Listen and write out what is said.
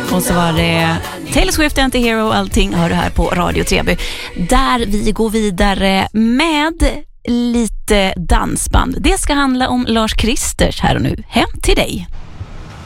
Och så var det Taylor Swift, Anti-Hero och allting hör du här på Radio Treby. Där vi går vidare med lite dansband. Det ska handla om Lars Kristers här och nu. Hem till dig.